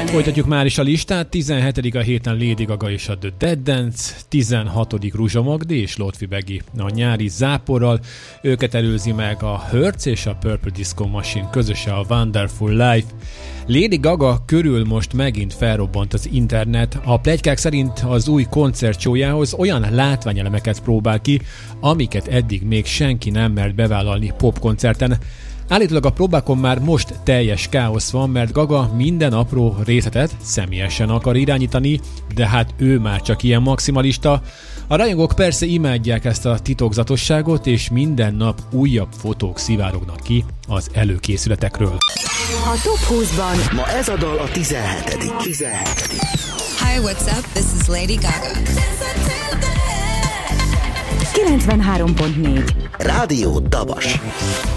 Folytatjuk már is a listát. 17. a héten Lady Gaga és a The Dead Dance, 16. Ruzsa Magdi és Lotfi Begi a Nyári záporral. Őket előzi meg a Hertz és a Purple Disco Machine közösen a Wonderful Life. Lady Gaga körül most megint felrobbant az internet. A pletykák szerint az új koncertshowjához olyan látványelemeket próbál ki, amiket eddig még senki nem mert bevállalni popkoncerten. Állítólag a próbákon már most teljes káosz van, mert Gaga minden apró részletet személyesen akar irányítani, de hát ő már csak ilyen maximalista. A rajongók persze imádják ezt a titokzatosságot, és minden nap újabb fotók szivárognak ki az előkészületekről. A Top 20-ban ma ez a dal a 17. Hi, what's up? This is Lady Gaga. 93.4 Rádió Dabas.